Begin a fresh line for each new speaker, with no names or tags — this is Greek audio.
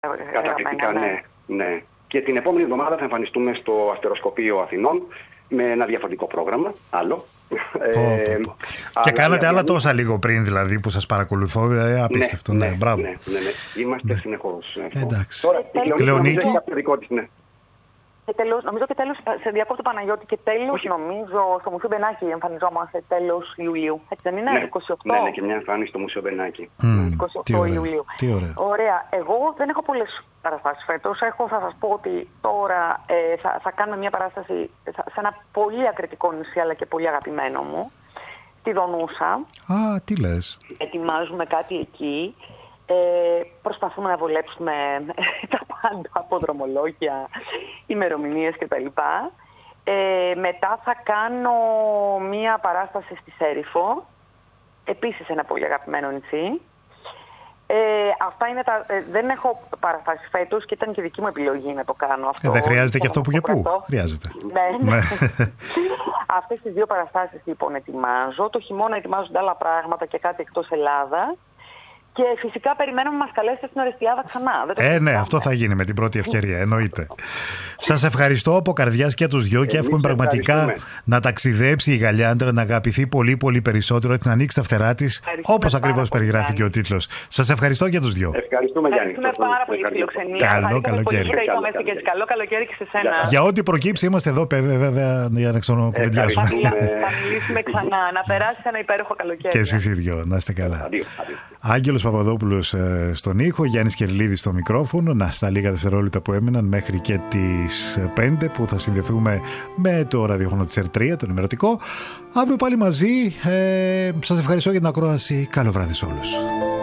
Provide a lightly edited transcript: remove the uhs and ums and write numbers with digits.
Καταπληκτικά, ναι. Και την επόμενη εβδομάδα θα εμφανιστούμε στο Αστεροσκοπείο Αθηνών με ένα διαφορετικό πρόγραμμα, άλλο.
Και κάνατε άλλα τόσα λίγο πριν, δηλαδή, που σας παρακολουθώ, απίστευτο. Ναι. Μπράβο.
Ναι. Είμαστε συνεχώς.
Εντάξει.
Τώρα, η Κλεονίκη έχει κάποιο δικό της, ναι.
Και τέλος, νομίζω και τέλος, σε διακόπτω Παναγιώτη, και τέλος νομίζω στο Μουσείο Μπενάκη εμφανιζόμαστε τέλος Ιουλίου. Έτσι δεν είναι, 28?
Ναι, και μια εμφάνιση στο Μουσείο Μπενάκη.
28 Ιουλίου.
Τι ωραία.
Ωραία. Εγώ δεν έχω πολλές παραστάσεις φέτος. Θα σας πω ότι τώρα θα κάνουμε μια παράσταση σε ένα πολύ ακριτικό νησί, αλλά και πολύ αγαπημένο μου, τη Δονούσα.
Α, τι λες.
Ετοιμάζουμε κάτι εκεί. Προσπαθούμε να βολέψουμε τα πάντα από δρομολόγια, ημερομηνίες κτλ. Μετά θα κάνω μία παράσταση στη Σέριφο, επίσης ένα πολύ αγαπημένο νησί. Αυτά είναι δεν έχω παραστάσεις φέτος και ήταν και δική μου επιλογή να το κάνω αυτό.
Δεν χρειάζεται και αυτό που και πού. Χρειάζεται.
Ναι. Αυτές τις δύο παραστάσεις λοιπόν ετοιμάζω. Το χειμώνα ετοιμάζονται άλλα πράγματα και κάτι εκτός Ελλάδα. Και φυσικά περιμένουμε να μας καλέσετε στην Ορεστιάδα ξανά.
Ναι, αυτό θα γίνει με την πρώτη ευκαιρία, εννοείται. Σας ευχαριστώ από καρδιάς και τους δυο και εύχομαι πραγματικά να ταξιδέψει η Γαλιάντρα, να αγαπηθεί πολύ πολύ περισσότερο, έτσι να ανοίξει τα φτερά της, όπως ακριβώς περιγράφει και ο τίτλος. Σας ευχαριστώ και τους δυο.
Ευχαριστούμε, Γιάννη.
Ευχαριστούμε πάρα πολύ για τη φιλοξενία.
Καλό καλοκαίρι.
Καλό καλοκαίρι και σε σένα.
Για ό,τι προκύψει είμαστε εδώ βέβαια για να ξανακουβεντιάσουμε.
Θα μιλήσουμε ξανά. Να περάσει ένα υπέροχο καλοκαίρι.
Και εσείς οι δυο, να είστε καλά. Άγγελος Παπαδόπουλος στον ήχο, Γιάννης Κερλίδης στο μικρόφωνο. Στα λίγα δευτερόλεπτα που έμειναν μέχρι και τις 5 που θα συνδεθούμε με το ραδιόφωνο της R3, το ενημερωτικό. Αύριο πάλι μαζί. Σας ευχαριστώ για την ακρόαση. Καλό βράδυ σε όλους.